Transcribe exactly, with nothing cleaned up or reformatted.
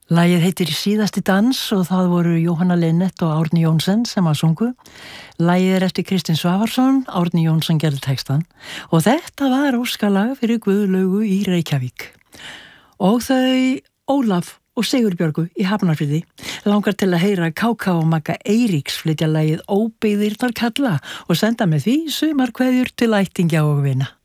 Lagið heitir Síðasti dans og það voru Jóhanna Linnet og Árni Jónsson sem að sungu. Lagið er eftir Kristinn Svavarsson, Árni Jónsson gerði textan og þetta var óskalag fyrir Guðlaugu í Reykjavík. Og þau Ólaf og Sigurbjörgu í Hafnarfirði langar til að heyra Káka og Magga Eiríks flytja lagið Óbyggðirnar kalla og senda með því sumarkveðjur til ættingja og vina.